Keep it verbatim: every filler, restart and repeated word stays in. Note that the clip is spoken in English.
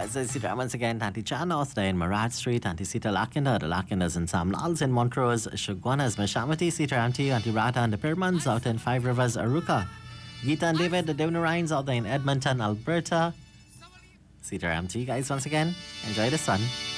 So Sita once again, Tanti Chan North in Marat Street, Tanti Sita Lakinda, the Lakindas in Sam Lals in Montrose, Shugwanas, Mashamati, Sita Anti, Anti Rata and the Pyrmans out in Five Rivers, Aruka. Geeta and David, the Devonarines out there in Edmonton, Alberta. Sita Ram to you guys once again. Enjoy the sun.